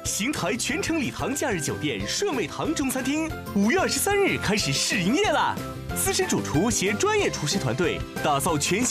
邢台全程礼堂假日酒店顺味堂中餐厅5月23日开始试营业啦！资深主厨携专业厨师团队，打造全新